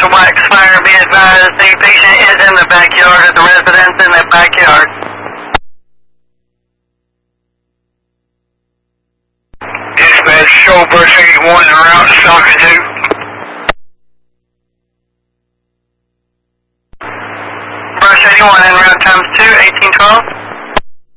wax fire, be advised the patient is in the backyard of the residence in the backyard. Dispatch, show Brush 81 en route to Falcon 2. Brush 81 en route times 2, 1812.